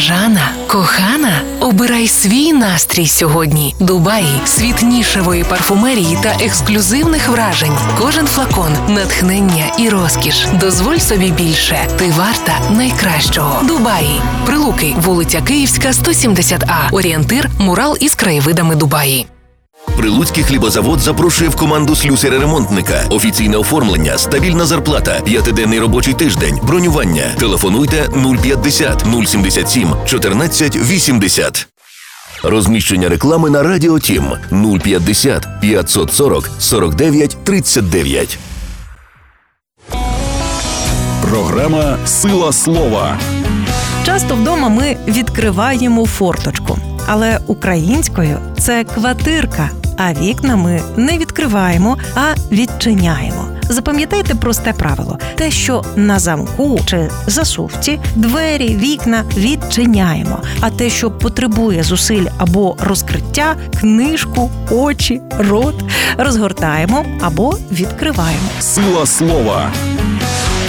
Бажана, кохана, обирай свій настрій сьогодні. Дубаї – світ нішевої парфумерії та ексклюзивних вражень. Кожен флакон – натхнення і розкіш. Дозволь собі більше. Ти варта найкращого. Дубаї. Прилуки, вулиця Київська, 170А. Орієнтир – мурал із краєвидами Дубаї. Прилуцький хлібозавод запрошує в команду слюсаря-ремонтника. Офіційне оформлення, стабільна зарплата, 5-денний робочий тиждень, бронювання. Телефонуйте 050 077 14 80. Розміщення реклами на Радіо Тім 050 540 49 39. Програма «Сила слова». Часто вдома ми відкриваємо форточку, але українською це квартирка, а вікна ми не відкриваємо, а відчиняємо. Запам'ятайте просте правило. Те, що на замку чи засувці, двері, вікна відчиняємо. А те, що потребує зусиль або розкриття, книжку, очі, рот, розгортаємо або відкриваємо. «Сила слова».